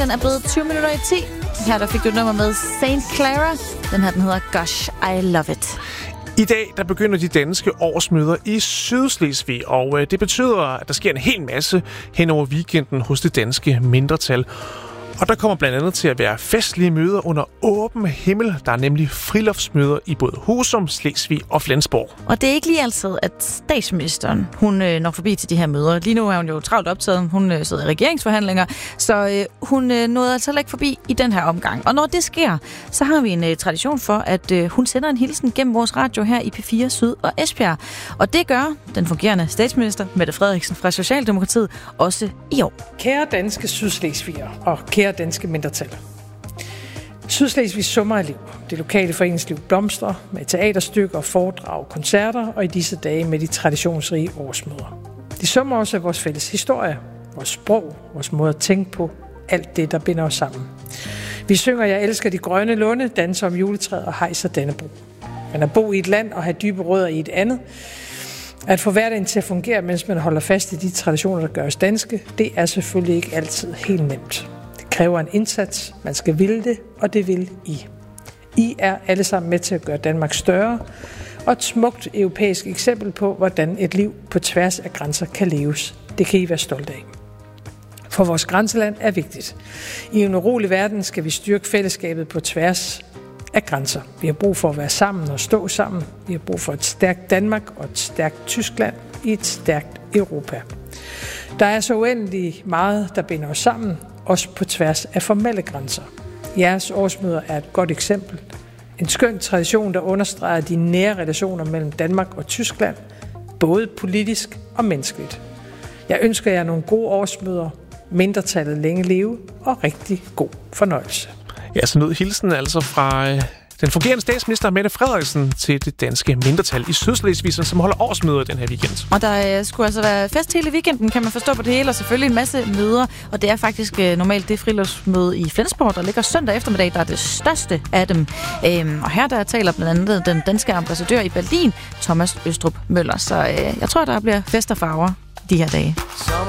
Den er blevet 20 minutter i 10. Her der fik du et nummer med St. Clara. Den her, den hedder Gosh, I Love It. I dag der begynder de danske årsmøder i Sydslesvig, og det betyder, at der sker en hel masse hen over weekenden hos det danske mindretal. Og der kommer blandt andet til at være festlige møder under åben himmel. Der er nemlig friluftsmøder i både Husum, Slesvig og Flensborg. Og det er ikke lige altid, at statsministeren hun når forbi til de her møder. Lige nu er hun jo travlt optaget. Hun sidder i regeringsforhandlinger, så hun nåede altså ikke forbi i den her omgang. Og når det sker, så har vi en tradition for, at hun sender en hilsen gennem vores radio her i P4 Syd og Esbjerg. Og det gør den fungerende statsminister, Mette Frederiksen fra Socialdemokratiet, også i år. Kære danske sydslesviger og kære danske mindretal. Sydslesvigs sommerliv, det lokale foreningsliv blomstrer med teaterstykker, foredrag, koncerter og i disse dage med de traditionsrige årsmøder. De summer også af vores fælles historie, vores sprog, vores måde at tænke på, alt det, der binder os sammen. Vi synger Jeg elsker de grønne lunde, danser om juletræet og hejser Dannebrog. Men at bo i et land og have dybe rødder i et andet, at få hverdagen til at fungere, mens man holder fast i de traditioner, der gør os danske, det er selvfølgelig ikke altid helt nemt. Det kræver en indsats, man skal ville det, og det vil I. I er alle sammen med til at gøre Danmark større, og et smukt europæisk eksempel på, hvordan et liv på tværs af grænser kan leves. Det kan I være stolte af. For vores grænseland er vigtigt. I en urolig verden skal vi styrke fællesskabet på tværs af grænser. Vi har brug for at være sammen og stå sammen. Vi har brug for et stærkt Danmark og et stærkt Tyskland i et stærkt Europa. Der er så uendelig meget, der binder os sammen, også på tværs af formelle grænser. Jeres årsmøder er et godt eksempel. En skøn tradition, der understreger de nære relationer mellem Danmark og Tyskland, både politisk og menneskeligt. Jeg ønsker jer nogle gode årsmøder, mindretallet længe leve og rigtig god fornøjelse. Ja, så nød hilsen altså fra den fungerende statsminister Mette Frederiksen til det danske mindretal i Sydslesvig, som holder årsmøder den her weekend. Og der skulle altså være fest hele weekenden, kan man forstå på det hele, og selvfølgelig en masse møder. Og det er faktisk normalt det friluftsmøde i Flensborg, der ligger søndag eftermiddag, der er det største af dem. Og her der taler blandt andet den danske ambassadør i Berlin, Thomas Østrup Møller. Så jeg tror, der bliver fest og farver de her dage.